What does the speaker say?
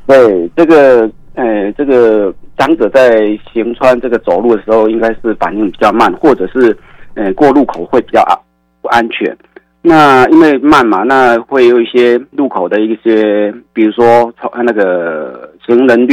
对，这个长者在行穿这个走路的时候，应该是反应比较慢，或者是过路口会比较不安全。那因为慢嘛，那会有一些路口的一些，比如说那个行人